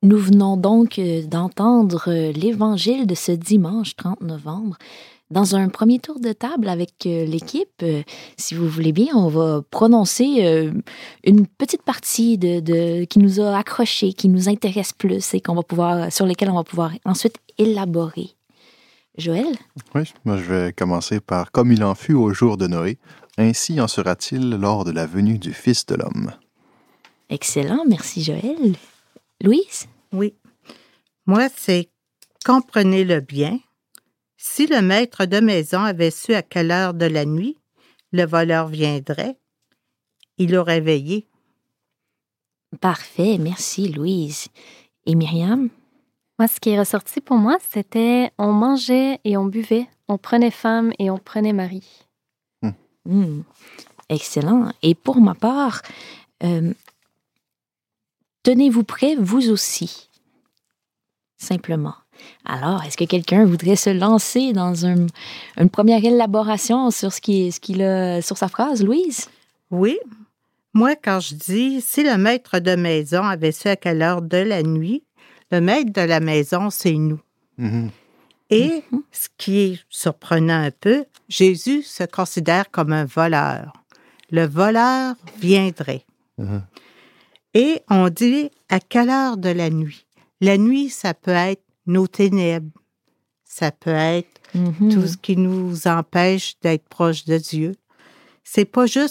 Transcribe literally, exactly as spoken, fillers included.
Nous venons donc euh, d'entendre euh, l'évangile de ce dimanche trente novembre. Dans un premier tour de table avec euh, l'équipe, euh, si vous voulez bien, on va prononcer euh, une petite partie de, de, qui nous a accrochés, qui nous intéresse plus et qu'on va pouvoir, sur lesquels on va pouvoir ensuite élaborer. Joël? Oui, moi je vais commencer par « Comme il en fut au jour de Noé, ainsi en sera-t-il lors de la venue du Fils de l'homme. » Excellent, merci Joël. Louise? Oui. Moi, c'est « Comprenez-le bien. Si le maître de maison avait su à quelle heure de la nuit le voleur viendrait, il aurait veillé. » Parfait, merci Louise. Et Myriam? Moi, ce qui est ressorti pour moi, c'était on mangeait et on buvait, on prenait femme et on prenait mari. Hmm. Mmh. Excellent. Et pour ma part, euh, tenez-vous prêts, vous aussi. Simplement. Alors, est-ce que quelqu'un voudrait se lancer dans un, une première élaboration sur, ce qui, ce qu'il a, sur sa phrase, Louise? Oui. Moi, quand je dis « Si le maître de maison avait su à quelle heure de la nuit », le maître de la maison, c'est nous. Mm-hmm. Et Mm-hmm. ce qui est surprenant un peu, Jésus se considère comme un voleur. Le voleur viendrait. Mm-hmm. Et on dit à quelle heure de la nuit? La nuit, ça peut être nos ténèbres. Ça peut être Mm-hmm. tout ce qui nous empêche d'être proche de Dieu. C'est pas juste